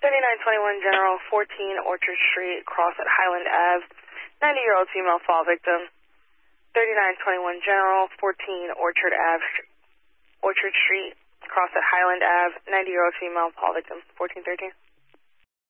3921 General, 14 Orchard Street, cross at Highland Ave, 90-year-old female fall victim. 3921 General, 14 Orchard Street, cross at Highland Ave, 90-year-old female fall victim. 1413.